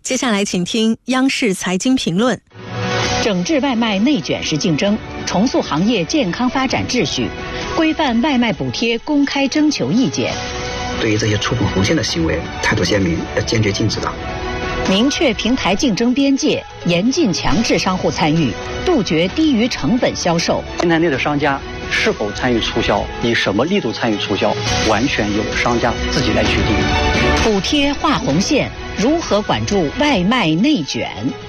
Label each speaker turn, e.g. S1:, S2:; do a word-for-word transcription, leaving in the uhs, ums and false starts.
S1: 接下来请听央视财经评论。
S2: 整治外卖内卷式竞争，重塑行业健康发展秩序，规范外卖补贴公开征求意见。
S3: 对于这些触碰红线的行为，态度鲜明，要坚决禁止的。
S2: 明确平台竞争边界，严禁强制商户参与，杜绝低于成本销售。
S4: 平台内的商家是否参与促销，以什么力度参与促销，完全由商家自己来决定。
S2: 补贴划红线，如何管住外卖内卷？